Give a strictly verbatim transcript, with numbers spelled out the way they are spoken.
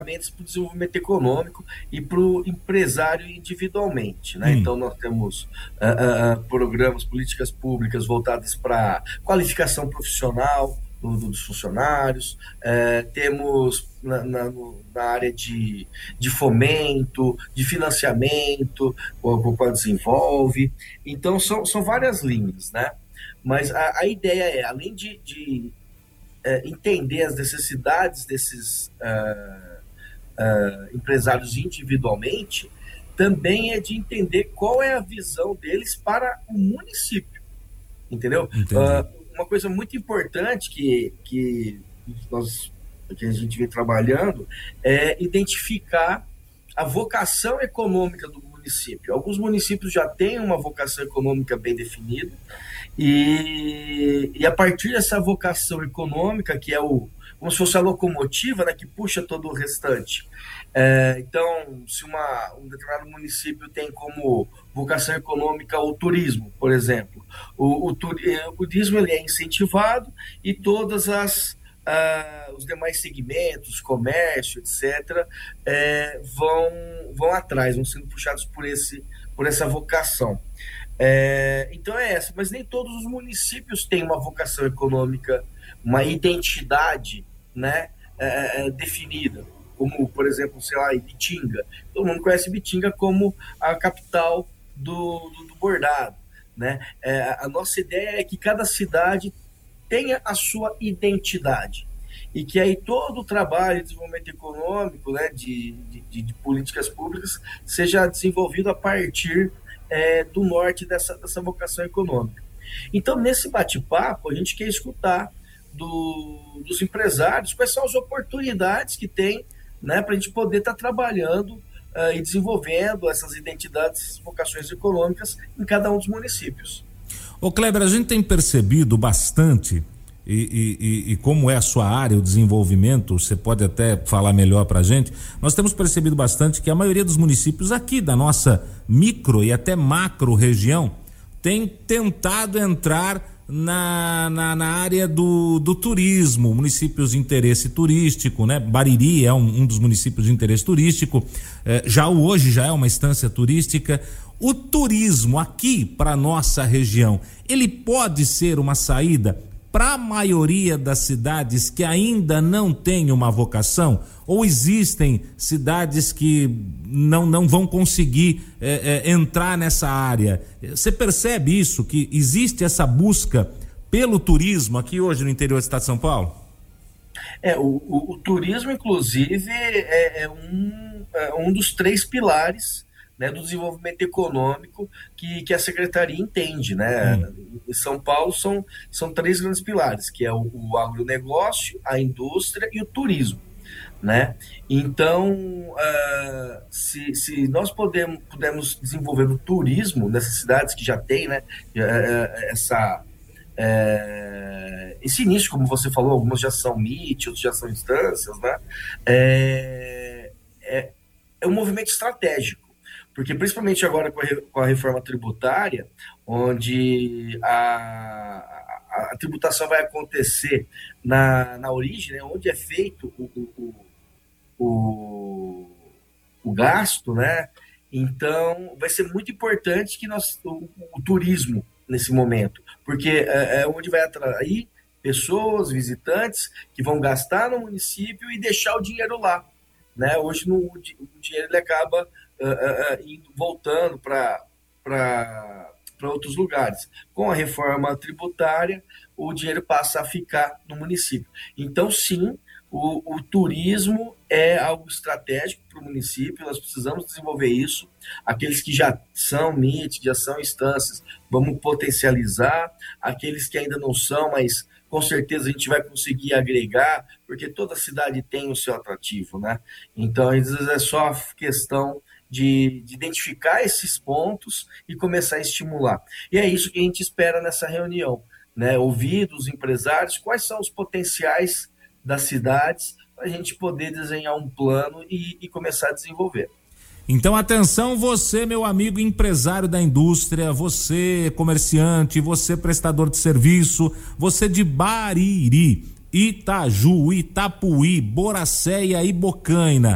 ferramentas para o desenvolvimento econômico e para o empresário individualmente, né? Hum. Então nós temos uh, uh, programas, políticas públicas voltadas para qualificação profissional do, do, dos funcionários, uh, temos na, na, na área de, de fomento, de financiamento, o qual desenvolve. Então são, são várias linhas, né? Mas a, a ideia é, além de, de é, entender as necessidades desses uh, uh, empresários individualmente, também é de entender qual é a visão deles para o município, entendeu? Uh, uma coisa muito importante que, que, nós, que a gente vem trabalhando é identificar a vocação econômica do município. Alguns municípios já têm uma vocação econômica bem definida, e, e a partir dessa vocação econômica, que é o, como se fosse a locomotiva, né, que puxa todo o restante. É, então, se uma, um determinado município tem como vocação econômica o turismo, por exemplo, o, o, o turismo ele é incentivado e todas as Uh, os demais segmentos, comércio, etcétera, é, vão, vão atrás, vão sendo puxados por, esse, por essa vocação. É, então é essa, mas nem todos os municípios têm uma vocação econômica, uma identidade, né, é, definida, como, por exemplo, sei lá, Ibitinga. Todo mundo conhece Ibitinga como a capital do, do, do bordado, né? É, a nossa ideia é que cada cidade tenha a sua identidade e que aí todo o trabalho de desenvolvimento econômico, né, de, de, de políticas públicas seja desenvolvido a partir é, do norte dessa, dessa vocação econômica. Então, nesse bate-papo, a gente quer escutar do, dos empresários quais são as oportunidades que tem, né, para a gente poder estar tá trabalhando uh, e desenvolvendo essas identidades, essas vocações econômicas em cada um dos municípios. Ô Kleber, a gente tem percebido bastante, e, e, e como é a sua área, o desenvolvimento, você pode até falar melhor pra gente, nós temos percebido bastante que a maioria dos municípios aqui da nossa micro e até macro região tem tentado entrar na, na, na área do, do turismo, municípios de interesse turístico, né? Bariri é um, um dos municípios de interesse turístico, eh, já hoje já é uma estância turística. O turismo aqui para nossa região, ele pode ser uma saída para a maioria das cidades que ainda não tem uma vocação? Ou existem cidades que não, não vão conseguir é, é, entrar nessa área? Você percebe isso, que existe essa busca pelo turismo aqui hoje no interior do estado de São Paulo? É, o, o, o turismo, inclusive, é, é, um, é um dos três pilares, né, do desenvolvimento econômico que, que a Secretaria entende, né? Hum. Em São Paulo são, são três grandes pilares, que é o, o agronegócio, a indústria e o turismo, né? Então, uh, se, se nós podemos, pudermos desenvolver o turismo nessas cidades que já tem, né, essa, é, esse início, como você falou, algumas já são M I T, outras já são instâncias, né? É, é, é um movimento estratégico. Porque principalmente agora com a, com a reforma tributária, onde a, a, a tributação vai acontecer na, na origem, né, onde é feito o, o, o, o gasto, né? Então vai ser muito importante que nós, o, o turismo nesse momento, porque é, é onde vai atrair pessoas, visitantes, que vão gastar no município e deixar o dinheiro lá, né? Hoje no, o dinheiro ele acaba Uh, uh, uh, indo, voltando para outros lugares. Com a reforma tributária, o dinheiro passa a ficar no município. Então, sim, o, o turismo é algo estratégico para o município, nós precisamos desenvolver isso. Aqueles que já são M I T, já são instâncias, vamos potencializar. Aqueles que ainda não são, mas com certeza a gente vai conseguir agregar, porque toda cidade tem o seu atrativo, né? Então, às vezes é só questão De, de identificar esses pontos e começar a estimular. E é isso que a gente espera nessa reunião, né? Ouvir dos empresários quais são os potenciais das cidades para a gente poder desenhar um plano e, e começar a desenvolver. Então, atenção, você, meu amigo empresário da indústria, você comerciante, você prestador de serviço, você de Bariri, Itaju, Itapuí, Boracéia e Bocaina.